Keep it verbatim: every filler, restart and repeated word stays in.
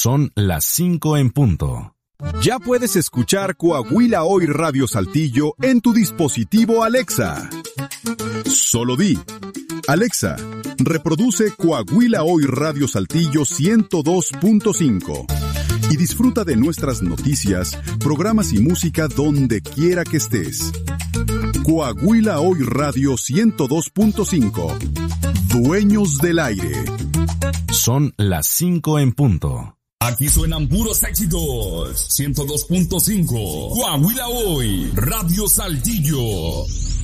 Son las cinco en punto. Ya puedes escuchar Coahuila Hoy Radio Saltillo en tu dispositivo Alexa. Solo di: Alexa, reproduce Coahuila Hoy Radio Saltillo ciento dos punto cinco y disfruta de nuestras noticias, programas y música donde quiera que estés. Coahuila Hoy Radio ciento dos punto cinco. Dueños del aire. Son las cinco en punto. Aquí suenan puros éxitos. ciento dos punto cinco. Coahuila Hoy Radio Saltillo.